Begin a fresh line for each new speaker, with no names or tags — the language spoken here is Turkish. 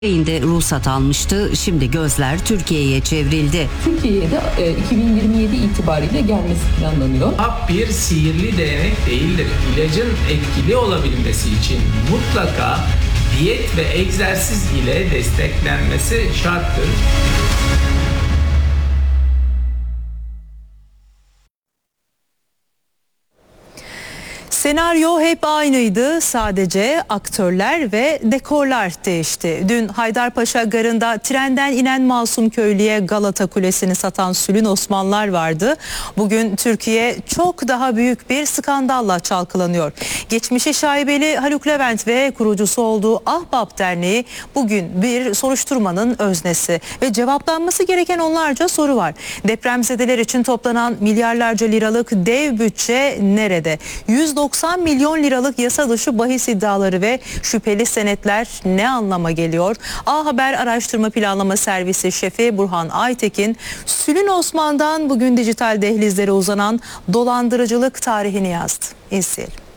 de ruhsat almıştı. Şimdi gözler Türkiye'ye çevrildi.
Türkiye'ye de 2027 itibariyle gelmesi planlanıyor.
Hap bir sihirli değnek değildir. İlacın etkili olabilmesi için mutlaka diyet ve egzersiz ile desteklenmesi şarttır.
Senaryo hep aynıydı, sadece aktörler ve dekorlar değişti. Dün Haydarpaşa Garı'nda trenden inen masum köylüye Galata Kulesi'ni satan Sülün Osmanlılar vardı. Bugün Türkiye çok daha büyük bir skandalla çalkalanıyor. Geçmişi şaibeli Haluk Levent ve kurucusu olduğu Ahbap Derneği bugün bir soruşturmanın öznesi ve cevaplanması gereken onlarca soru var. Depremzedeler için toplanan milyarlarca liralık dev bütçe nerede? 190 milyon liralık yasa dışı bahis iddiaları ve şüpheli senetler ne anlama geliyor? A Haber Araştırma Planlama Servisi Şefi Burhan Aytekin, Sülün Osman'dan bugün dijital dehlizlere uzanan dolandırıcılık tarihini yazdı. İzleyelim.